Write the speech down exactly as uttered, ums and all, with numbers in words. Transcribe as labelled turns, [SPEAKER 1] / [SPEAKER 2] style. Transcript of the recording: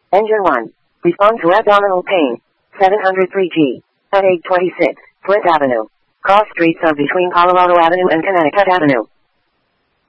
[SPEAKER 1] Engine one. Respond to abdominal pain. seven hundred three G. At eight twenty-six, Flint Avenue. Cross streets are between Colorado Avenue and Connecticut Avenue.